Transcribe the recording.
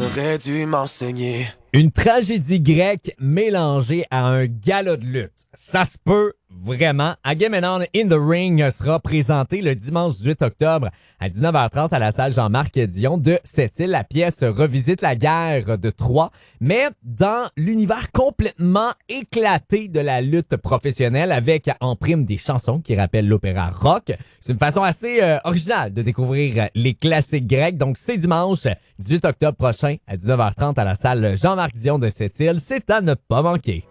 aurait dû m'enseigner. Une tragédie grecque mélangée à un gala de lutte. Ça se peut vraiment. Agamemnon in the Ring sera présenté le dimanche 18 octobre à 19h30 à la salle Jean-Marc Dion de Sept-Îles. La pièce revisite la guerre de Troie, mais dans l'univers complètement éclaté de la lutte professionnelle avec en prime des chansons qui rappellent l'opéra rock. C'est une façon assez originale de découvrir les classiques grecs. Donc c'est dimanche 18 octobre prochain à 19h30 à la salle Jean-Marc Dion de Sept-Îles. C'est à ne pas manquer.